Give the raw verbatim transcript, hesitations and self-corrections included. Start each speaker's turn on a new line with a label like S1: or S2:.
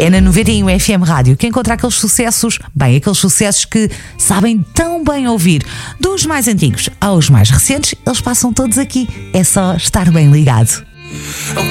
S1: É na noventa e um F M Rádio que encontra aqueles sucessos, bem, aqueles sucessos que sabem tão bem ouvir. Dos mais antigos aos mais recentes, eles passam todos aqui. É só estar bem ligado.